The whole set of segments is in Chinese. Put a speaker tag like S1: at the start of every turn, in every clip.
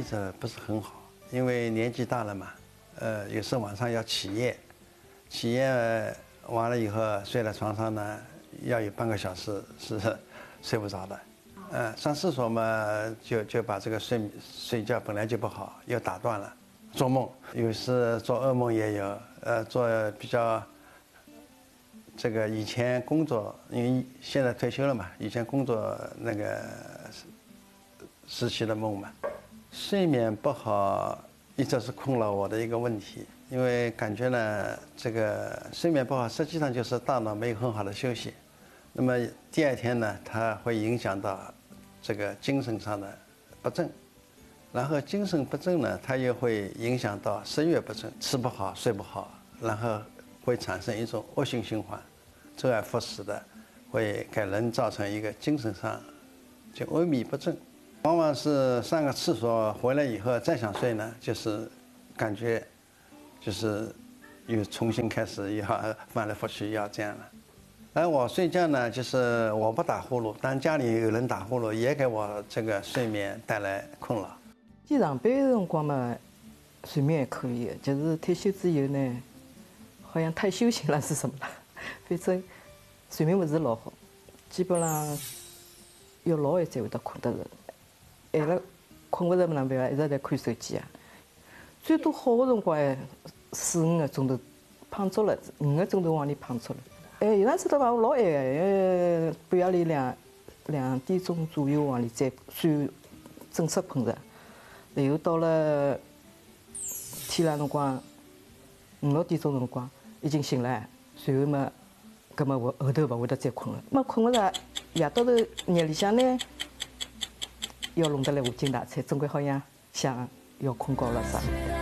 S1: 一直不是很好，因为年纪大了嘛，有时候晚上要起夜完了以后睡在床上呢，要有半个小时是睡不着的。上厕所嘛，就把这个睡觉本来就不好，又打断了。做梦有时做噩梦也有，做比较这个以前工作，因为现在退休了嘛，以前工作那个时期的梦嘛。睡眠不好一直是困扰我的一个问题，因为感觉呢，这个睡眠不好实际上就是大脑没有很好的休息，那么第二天呢，它会影响到这个精神上的不振，然后精神不振呢，它又会影响到食欲不振，吃不好睡不好，然后会产生一种恶性循环，周而复始的，会给人造成一个精神上就萎靡不振。往往是上个厕所回来以后再想睡呢，就是感觉就是又重新开始要翻来覆去要这样了。而我睡觉呢，就是我不打呼噜，但家里有人打呼噜，也给我这个睡眠带来困扰。
S2: 上班的辰光嘛，睡眠还可以，就是退休之后呢，好像太休闲了是什么了？反正睡眠不是老好，基本上要老晚才会得困得着。晚了困不着么？哪办法？一直在看手机啊。最多好的辰光4-5个钟头，胖足了，5个钟头往里胖足了。有趟子到吧，我老晚个，半夜里2点钟左右往里再算正式困着，然后到了天亮辰光5-6点钟辰光已经醒了，随后嘛，搿么我后头勿会得再困了。么困不着，夜到头夜里向呢，要弄得来无精打采，总归好像想要困觉了啥。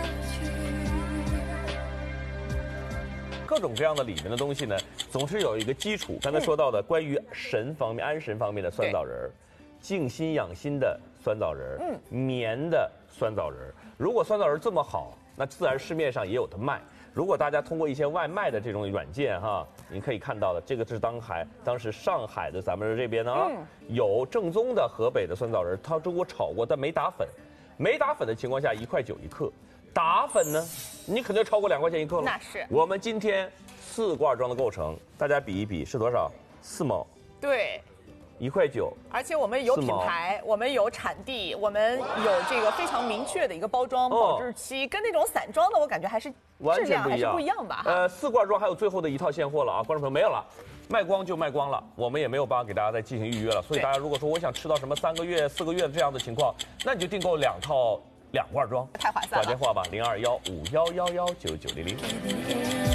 S3: 各种各样的里面的东西呢，总是有一个基础。刚才说到的关于神方面、安神方面的酸枣仁，静心养心的酸枣仁，眠的酸枣仁。如果酸枣仁这么好，那自然市面上也有的卖。如果大家通过一些外卖的这种软件哈，你可以看到的，这个是当时上海的咱们这边呢有正宗的河北的酸枣仁，它中国炒过，但没打粉。没打粉的情况下，1.9块一克。打粉呢，你肯定超过2块钱一克了。
S4: 那是。
S3: 我们今天4罐装的构成，大家比一比是多少？4毛。
S4: 对。
S3: 1.9块。
S4: 而且我们有品牌，我们有产地，我们有这个非常明确的一个包装保质期，跟那种散装的我感觉还是质量还是不一样吧。
S3: 4罐装还有最后的一套现货了啊，观众朋友没有了。卖光就卖光了，我们也没有办法给大家再进行预约了。所以大家如果说我想吃到什么3个月、4个月的这样的情况，那你就订购2套2罐装，
S4: 太划算了。
S3: 打电话吧，021511199000。